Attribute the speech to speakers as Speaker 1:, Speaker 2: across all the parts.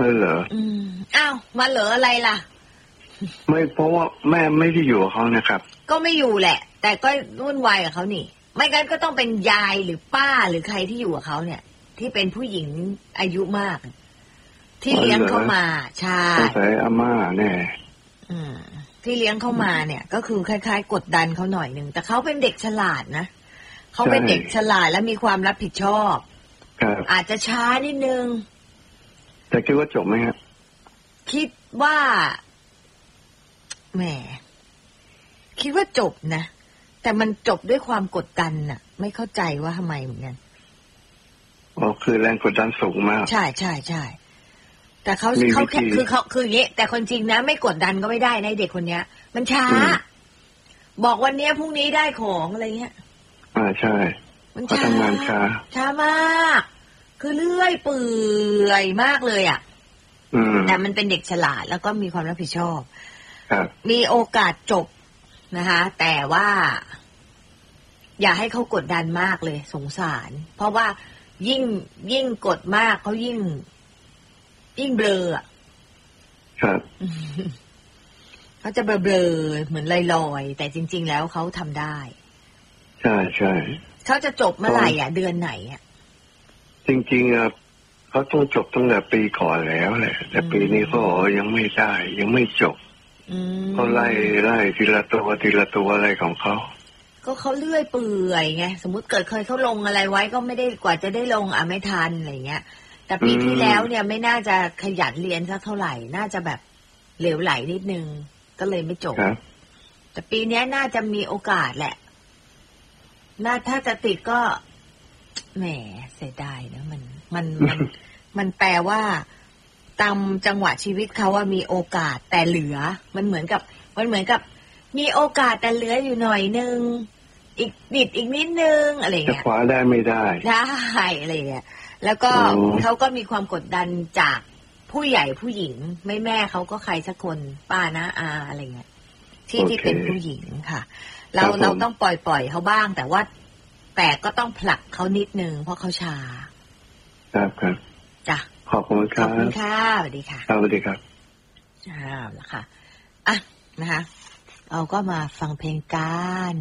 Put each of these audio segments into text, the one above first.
Speaker 1: เหรอ
Speaker 2: อ้าวมาเหรออะไรล่ะ
Speaker 1: ไม่เพราะว่าแม่ไม่ได้อยู่กับเขานะครับ
Speaker 2: ก็ไม่อยู่แหละแต่ก็วุ่นวายกับเขานี่ไม่งั้นก็ต้องเป็นยายหรือป้าหรือใครที่อยู่กับเขาเนี่ยที่เป็นผู้หญิงอายุมากที่เลี้ยงเข้ามาใช่
Speaker 1: ใช่อาม่าแน่
Speaker 2: ที่เลี้ยงเข้ามาเนี่ยก็คือคล้ายๆกดดันเขาหน่อยนึงแต่เขาเป็นเด็กฉลาดนะเขาเป็นเด็กฉลาดและมีความรับผิดชอบอาจจะช้านิดนึง
Speaker 1: แต่คิดว่าจบไหมครับ
Speaker 2: คิดว่าแหมคิดว่าจบนะแต่มันจบด้วยความกดดันน่ะไม่เข้าใจว่าทำไมเหมือนกัน
Speaker 1: อ๋อคือแรงกดดันสูงมาก
Speaker 2: ใช่ใช่ใช่แต่เขาแค่คืออย่างนี้แต่คนจริงนะไม่กดดันก็ไม่ได้นะเด็กคนเนี้ยมันช้าบอกวันนี้พรุ่งนี้ได้ของอะไรเงี้ย
Speaker 1: ใช่มันทำงาน
Speaker 2: ช้ามากคือเลื่อยเปื่อยมากเลยอ่ะแต่มันเป็นเด็กฉลาดแล้วก็มีความรับผิดชอบมีโอกาสจบนะคะแต่ว่าอย่าให้เขากดดันมากเลยสงสารเพราะว่ายิ่งกดมากเขายิ่งเบลออ่ะ
Speaker 1: ครับ
Speaker 2: เขาจะเบลอเหมือนลอยๆแต่จริงๆแล้วเขาทำได้
Speaker 1: ใช่ใช่
Speaker 2: เขาจะจบเมื่อไหร่อ่ะเดือนไหนอ่ะ
Speaker 1: จริงๆเขาต้องจบตั้งแต่ปีก่อนแล้วแหละแต่ปีนี้เขายังไม่ได้ยังไม่จบเขาไล่ทีละตัวอะไรของเขา
Speaker 2: ก็เขาเลื่อยเปื่อยไงสมมุติเกิดเคยเขาลงอะไรไว้ก็ไม่ได้กว่าจะได้ลงไม่ทันอะไรเงี้ยแต่ปีที่แล้วเนี่ยไม่น่าจะขยันเรียนสักเท่าไหร่น่าจะแบบเหลวไหลนิดนึงก็เลยไม่จบแต่ปีนี้น่าจะมีโอกาสแหละถ้าจะติดก็แหมเสียดายนะมันแปลว่าตามจังหวะชีวิตเขาว่ามีโอกาสแต่เหลือมันเหมือนกับมีโอกาสแต่เหลืออยู่หน่อยนึงอีกนิดนึงอะไรเงี้ย
Speaker 1: จะคว้าได้ไม่ได้
Speaker 2: อะไรเงี้ยแล้วก็เขาก็มีความกดดันจากผู้ใหญ่ผู้หญิงไม่แม่เขาก็ใครสักคนป้านะอาอะไรเงี้ยที่เป็นผู้หญิงค่ะเราต้องปล่อยเขาบ้างแต่ก็ต้องผลักเขานิดนึงเพราะเขาช้า
Speaker 1: ครับ
Speaker 2: จ้ะ
Speaker 1: ขอบคุณครับ
Speaker 2: ขอบคุณค่ะสวัสดีค่ะ
Speaker 1: สวัสดีครับ
Speaker 2: แล้วค่ะนะคะเราก็มาฟังเพลงกัน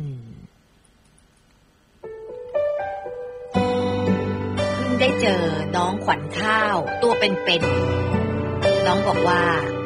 Speaker 2: เพิ่งได้เจอน้องขวัญข้าวตัวเป็นๆน้องบอกว่า